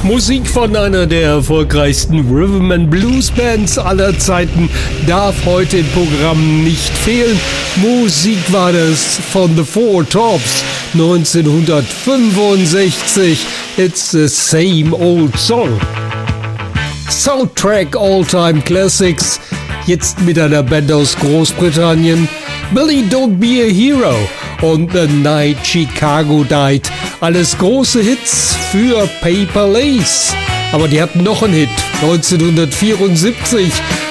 Musik von einer der erfolgreichsten Rhythm and Blues Bands aller Zeiten darf heute im Programm nicht fehlen. Musik war das von The Four Tops 1965. It's the same old song. Soundtrack All-Time Classics. Jetzt mit einer Band aus Großbritannien. Billy Don't Be a Hero und The Night Chicago Died. Alles große Hits für Paper Lace. Aber die hatten noch einen Hit 1974